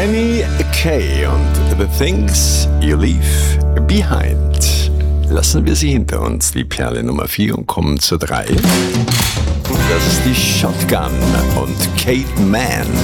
Danny Kaye und The Things You Leave Behind. Lassen wir sie hinter uns, die Perle Nummer 4, und kommen zur 3. Das ist die Shotgun und Kate Mann.